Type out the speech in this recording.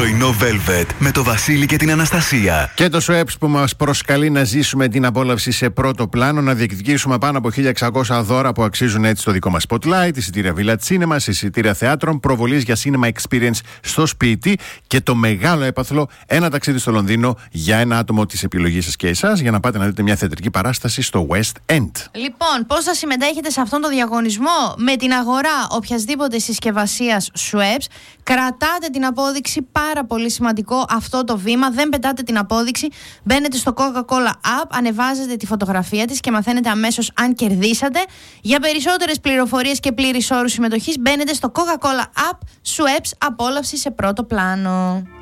Πρωινό Velvet με το Βασίλη και την Αναστασία. Και το Schweppes που μας προσκαλεί να ζήσουμε την απόλαυση σε πρώτο πλάνο, να διεκδικήσουμε πάνω από 1.600 δώρα που αξίζουν έτσι το δικό μας spotlight, εισιτήρια Village Cinema, εισιτήρια θεάτρων, προβολής για cinema experience στο σπίτι και το μεγάλο έπαθλο, ένα ταξίδι στο Λονδίνο για ένα άτομο της επιλογής σας και εσάς, για να πάτε να δείτε μια θεατρική παράσταση στο West End. Λοιπόν, πώς θα συμμετέχετε σε αυτόν τον διαγωνισμό? Με την αγορά οποιασδήποτε συσκευασίας Schweppes. Κρατάτε την απόδειξη, πάρα πολύ σημαντικό αυτό το βήμα. Δεν πετάτε την απόδειξη. Μπαίνετε στο Coca-Cola App, ανεβάζετε τη φωτογραφία της και μαθαίνετε αμέσως αν κερδίσατε. Για περισσότερες πληροφορίες και πλήρης όρους συμμετοχής, μπαίνετε στο Coca-Cola App Schweppes, απόλαυση σε πρώτο πλάνο.